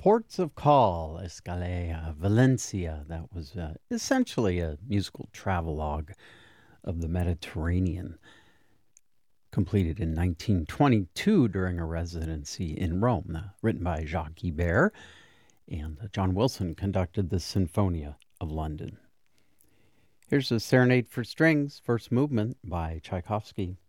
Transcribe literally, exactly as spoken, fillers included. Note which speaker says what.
Speaker 1: Ports of Call, Escalea, Valencia. That was uh, essentially a musical travelogue of the Mediterranean, completed in nineteen twenty-two during a residency in Rome, uh, written by Jacques Ibert, and uh, John Wilson conducted the Sinfonia of London. Here's a Serenade for Strings, first movement by Tchaikovsky.